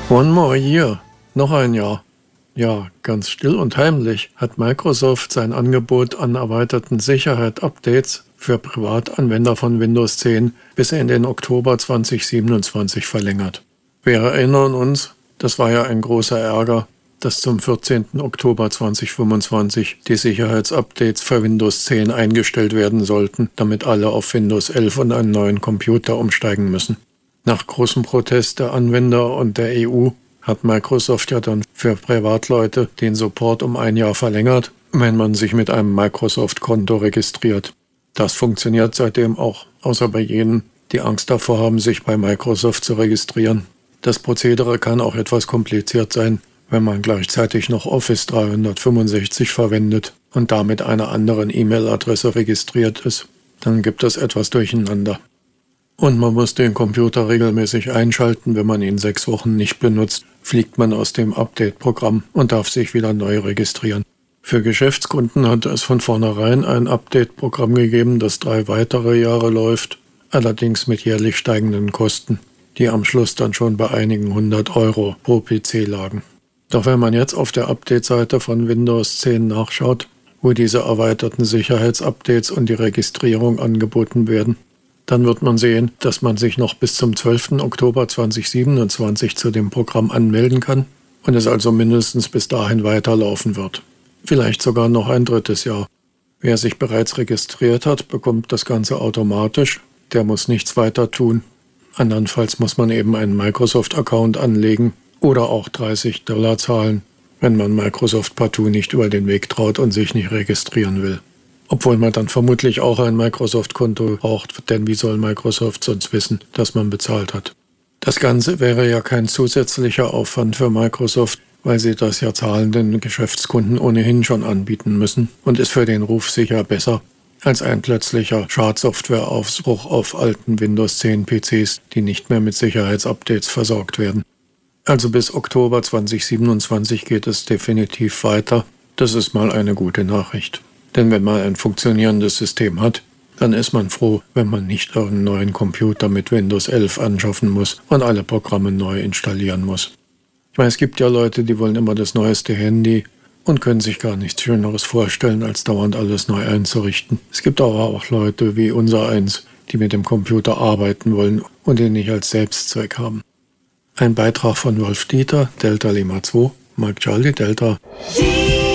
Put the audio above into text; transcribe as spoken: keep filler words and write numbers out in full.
One more year. Noch ein Jahr. Ja, ganz still und heimlich hat Microsoft sein Angebot an erweiterten Sicherheit-Updates für Privatanwender von Windows zehn bis in den Oktober zweitausendsiebenundzwanzig verlängert. Wir erinnern uns, das war ja ein großer Ärger, dass zum vierzehnten Oktober zweitausendfünfundzwanzig die Sicherheitsupdates für Windows zehn eingestellt werden sollten, damit alle auf Windows elf und einen neuen Computer umsteigen müssen. Nach großem Protest der Anwender und der E U hat Microsoft ja dann für Privatleute den Support um ein Jahr verlängert, wenn man sich mit einem Microsoft-Konto registriert. Das funktioniert seitdem auch, außer bei jenen, die Angst davor haben, sich bei Microsoft zu registrieren. Das Prozedere kann auch etwas kompliziert sein, wenn man gleichzeitig noch Office dreihundertfünfundsechzig verwendet und damit einer anderen E-Mail-Adresse registriert ist. Dann gibt es etwas Durcheinander. Und man muss den Computer regelmäßig einschalten. Wenn man ihn sechs Wochen nicht benutzt, fliegt man aus dem Update-Programm und darf sich wieder neu registrieren. Für Geschäftskunden hat es von vornherein ein Update-Programm gegeben, das drei weitere Jahre läuft, allerdings mit jährlich steigenden Kosten, die am Schluss dann schon bei einigen hundert Euro pro P C lagen. Doch wenn man jetzt auf der Update-Seite von Windows zehn nachschaut, wo diese erweiterten Sicherheitsupdates und die Registrierung angeboten werden, dann wird man sehen, dass man sich noch bis zum zwölften Oktober zweitausendsiebenundzwanzig zu dem Programm anmelden kann und es also mindestens bis dahin weiterlaufen wird. Vielleicht sogar noch ein drittes Jahr. Wer sich bereits registriert hat, bekommt das Ganze automatisch. Der muss nichts weiter tun. Andernfalls muss man eben einen Microsoft-Account anlegen oder auch dreißig Dollar zahlen, wenn man Microsoft partout nicht über den Weg traut und sich nicht registrieren will. Obwohl man dann vermutlich auch ein Microsoft-Konto braucht, denn wie soll Microsoft sonst wissen, dass man bezahlt hat? Das Ganze wäre ja kein zusätzlicher Aufwand für Microsoft, weil sie das ja zahlenden Geschäftskunden ohnehin schon anbieten müssen und ist für den Ruf sicher besser als ein plötzlicher Schadsoftwareausbruch auf alten Windows zehn P Cs, die nicht mehr mit Sicherheitsupdates versorgt werden. Also bis Oktober zweitausendsiebenundzwanzig geht es definitiv weiter. Das ist mal eine gute Nachricht. Denn wenn man ein funktionierendes System hat, dann ist man froh, wenn man nicht einen neuen Computer mit Windows elf anschaffen muss und alle Programme neu installieren muss. Ich meine, es gibt ja Leute, die wollen immer das neueste Handy und können sich gar nichts Schöneres vorstellen, als dauernd alles neu einzurichten. Es gibt aber auch Leute wie unser eins, die mit dem Computer arbeiten wollen und ihn nicht als Selbstzweck haben. Ein Beitrag von Wolf Dieter, Delta Lima zwei, Mike Charlie Delta.